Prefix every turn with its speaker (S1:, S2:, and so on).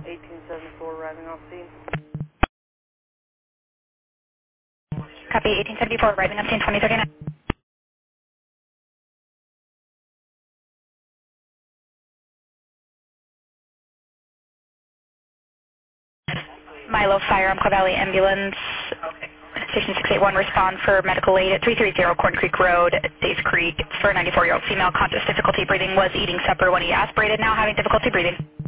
S1: 1874 arriving off scene.
S2: Copy 1874 arriving on scene 2039. Milo Fire, Umpqua Valley Ambulance, Station 681, respond for medical aid at 330 Corn Creek Road, Days Creek, for a 94-year-old female, conscious difficulty breathing, was eating supper when he aspirated, now having difficulty breathing.